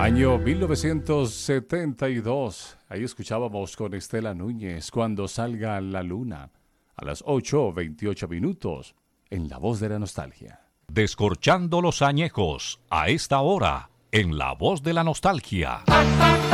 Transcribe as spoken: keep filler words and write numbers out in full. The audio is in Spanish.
Año mil novecientos setenta y dos. Ahí escuchábamos con Estela Núñez, Cuando salga la luna, a las ocho veintiocho minutos, en La Voz de la Nostalgia. Descorchando los añejos, a esta hora, en La Voz de la Nostalgia.